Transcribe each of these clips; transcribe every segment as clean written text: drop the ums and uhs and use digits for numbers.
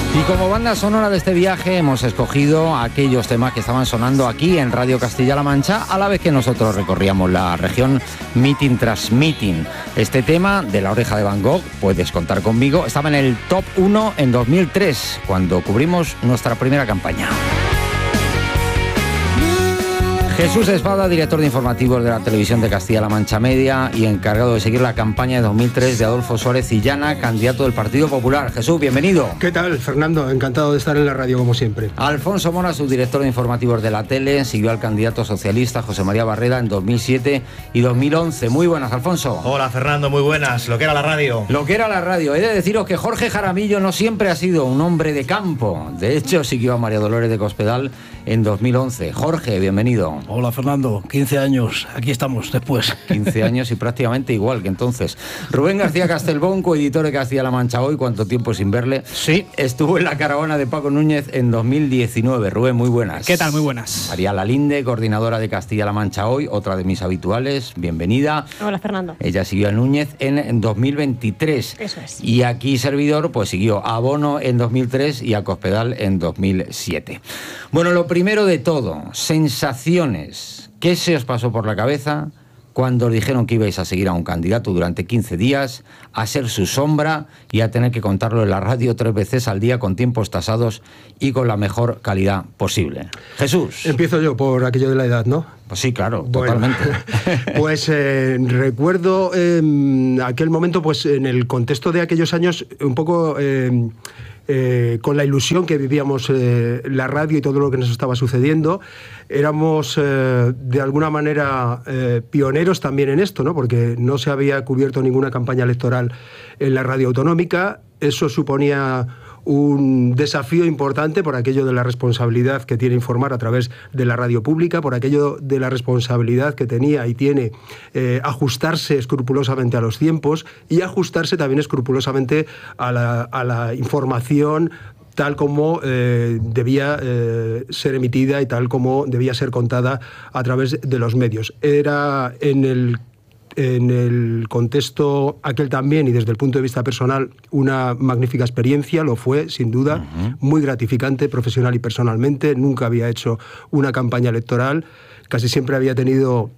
Y como banda sonora de este viaje hemos escogido aquellos temas que estaban sonando aquí en Radio Castilla-La Mancha a la vez que nosotros recorríamos la región meeting tras meeting. Este tema de La Oreja de Van Gogh, puedes contar conmigo, estaba en el top 1 en 2003 cuando cubrimos nuestra primera campaña. Jesús Espada, director de informativos de la televisión de Castilla-La Mancha Media y encargado de seguir la campaña de 2003 de Adolfo Suárez Illana, candidato del Partido Popular. Jesús, bienvenido. ¿Qué tal, Fernando? Encantado de estar en la radio, como siempre. Alfonso Mora, subdirector de informativos de la tele, siguió al candidato socialista José María Barreda en 2007 y 2011. Muy buenas, Alfonso. Hola, Fernando, muy buenas. Lo que era la radio. Lo que era la radio. He de deciros que Jorge Jaramillo no siempre ha sido un hombre de campo. De hecho, siguió a María Dolores de Cospedal en 2011. Jorge, bienvenido. Hola, Fernando, 15 años, aquí estamos después. 15 años y prácticamente igual que entonces. Rubén García Castelbón, coeditor de Castilla-La Mancha Hoy, ¿cuánto tiempo sin verle? Sí. Estuvo en la caravana de Paco Núñez en 2019. Rubén, muy buenas. ¿Qué tal? Muy buenas. María Lalinde, coordinadora de Castilla-La Mancha Hoy, otra de mis habituales, bienvenida. Hola, Fernando. Ella siguió a Núñez en 2023. Eso es. Y aquí servidor, pues siguió a Bono en 2003 y a Cospedal en 2007. Bueno, lo primero de todo, sensaciones. ¿Qué se os pasó por la cabeza cuando os dijeron que ibais a seguir a un candidato durante 15 días, a ser su sombra y a tener que contarlo en la radio 3 veces al día con tiempos tasados y con la mejor calidad posible? Jesús. Empiezo yo por aquello de la edad, ¿no? Pues sí, claro, bueno, totalmente. Pues recuerdo aquel momento, pues en el contexto de aquellos años, un poco con la ilusión que vivíamos la radio y todo lo que nos estaba sucediendo. Éramos de alguna manera pioneros también en esto, ¿no? Porque no se había cubierto ninguna campaña electoral en la radio autonómica. Eso suponía un desafío importante por aquello de la responsabilidad que tiene informar a través de la radio pública, por aquello de la responsabilidad que tenía y tiene ajustarse escrupulosamente a los tiempos y ajustarse también escrupulosamente a la información tal como debía ser emitida y tal como debía ser contada a través de los medios. Era en el contexto aquel también, y desde el punto de vista personal, una magnífica experiencia, lo fue, sin duda, muy gratificante profesional y personalmente. Nunca había hecho una campaña electoral, casi siempre había tenido...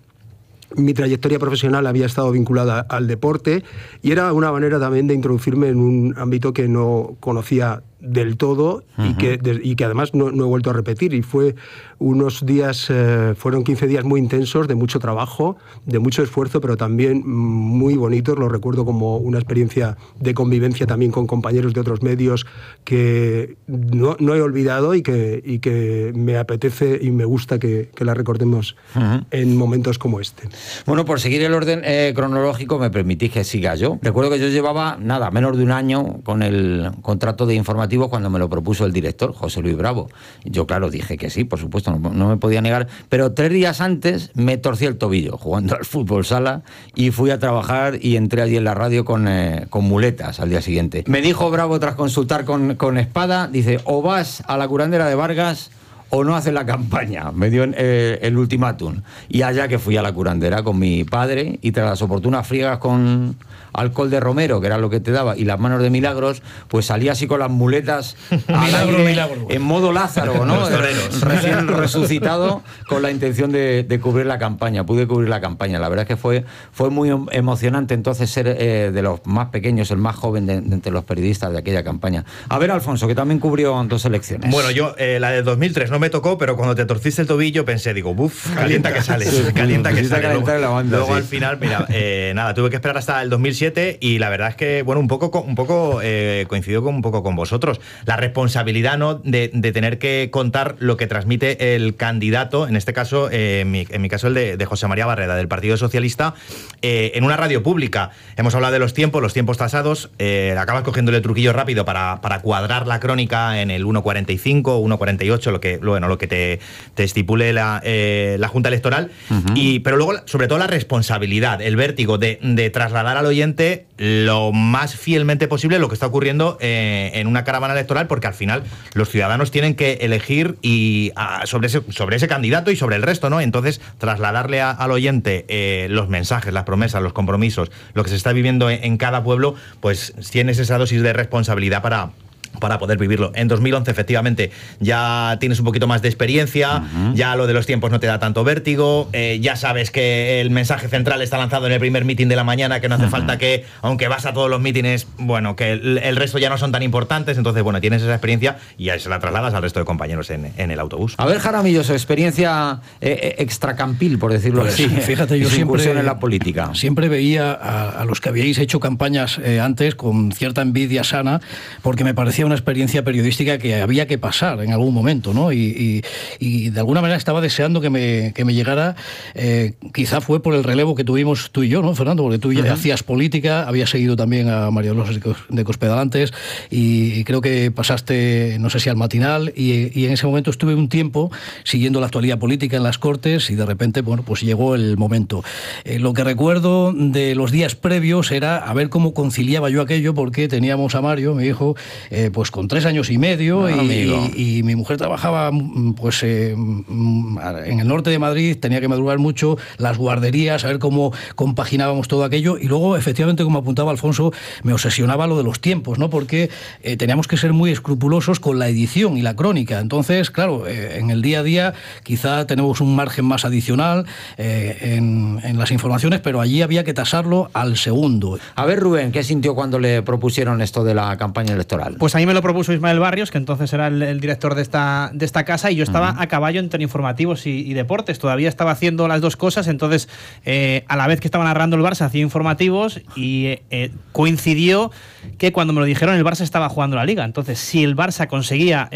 Mi trayectoria profesional había estado vinculada al deporte y era una manera también de introducirme en un ámbito que no conocía del todo y que además no he vuelto a repetir. Y fue unos días, fueron 15 días muy intensos, de mucho trabajo, de mucho esfuerzo, pero también muy bonitos. Lo recuerdo como una experiencia de convivencia también con compañeros de otros medios que no he olvidado y que me apetece y me gusta que la recordemos en momentos como este. Bueno, por seguir el orden cronológico, me permitís que siga yo. Recuerdo que yo llevaba, menos de un año con el contrato de informativo cuando me lo propuso el director, José Luis Bravo. Yo, claro, dije que sí, por supuesto, no me podía negar, pero 3 días antes me torcí el tobillo jugando al fútbol sala y fui a trabajar y entré allí en la radio con muletas al día siguiente. Me dijo Bravo, tras consultar con Espada, dice, o vas a la curandera de Vargas o no haces la campaña. Me dio el ultimátum. Y allá que fui a la curandera con mi padre y tras las oportunas friegas con alcohol de romero, que era lo que te daba, y las manos de Milagros, pues salí así con las muletas milagro. En modo Lázaro, ¿no? Recién resucitado, con la intención de cubrir la campaña. Pude cubrir la campaña. La verdad es que fue muy emocionante entonces ser de los más pequeños, el más joven de entre los periodistas de aquella campaña. A ver, Alfonso, que también cubrió 2 elecciones. Bueno, yo la de 2003 no me tocó, pero cuando te torciste el tobillo pensé, digo, calienta que sales, sí, calienta que sales. Luego sí. Al final, mira, nada, tuve que esperar hasta el 2007 y la verdad es que, bueno, un poco coincido un poco con vosotros. La responsabilidad, ¿no?, de tener que contar lo que transmite el candidato, en este caso, en mi caso el de José María Barreda, del Partido Socialista, en una radio pública. Hemos hablado de los tiempos tasados, acabas cogiéndole el truquillo rápido para cuadrar la crónica en el 1.45, 1.48, lo que te estipule la Junta Electoral, pero luego, sobre todo, la responsabilidad, el vértigo de trasladar al oyente lo más fielmente posible lo que está ocurriendo en una caravana electoral, porque al final los ciudadanos tienen que elegir sobre ese candidato y sobre el resto, ¿no? Entonces, trasladarle al oyente los mensajes, las promesas, los compromisos, lo que se está viviendo en cada pueblo, pues tienes esa dosis de responsabilidad para poder vivirlo. En 2011, efectivamente, ya tienes un poquito más de experiencia, ya lo de los tiempos no te da tanto vértigo, ya sabes que el mensaje central está lanzado en el primer meeting de la mañana, que no hace falta que, aunque vas a todos los mítines, bueno, que el resto ya no son tan importantes, entonces, bueno, tienes esa experiencia y ya se la trasladas al resto de compañeros en el autobús. A ver, Jaramillo, su experiencia extracampil, por decirlo Pues así. Fíjate, yo siempre en la política. Siempre veía a los que habíais hecho campañas antes con cierta envidia sana, porque me parecía una experiencia periodística que había que pasar en algún momento, ¿no? Y de alguna manera estaba deseando que me llegara. Quizá fue por el relevo que tuvimos tú y yo, ¿no, Fernando? Porque tú ya hacías política, habías seguido también a María Dolores de Cospedal antes, y creo que pasaste, no sé si al matinal, y en ese momento estuve un tiempo siguiendo la actualidad política en las Cortes, y de repente, bueno, pues llegó el momento. Lo que recuerdo de los días previos era a ver cómo conciliaba yo aquello, porque teníamos a Mario, mi hijo, pues con 3 años y medio, y mi mujer trabajaba pues en el norte de Madrid, tenía que madrugar mucho, las guarderías, a ver cómo compaginábamos todo aquello, y luego, efectivamente, como apuntaba Alfonso, me obsesionaba lo de los tiempos, ¿no? Porque teníamos que ser muy escrupulosos con la edición y la crónica. Entonces, claro, en el día a día quizá tenemos un margen más adicional en las informaciones, pero allí había que tasarlo al segundo. A ver, Rubén, ¿qué sintió cuando le propusieron esto de la campaña electoral? Pues a mí me lo propuso Ismael Barrios, que entonces era el director de esta casa, y yo estaba a caballo entre informativos y deportes. Todavía estaba haciendo las dos cosas, entonces a la vez que estaba narrando el Barça hacía informativos, y coincidió que cuando me lo dijeron el Barça estaba jugando la Liga. Entonces, si el Barça conseguía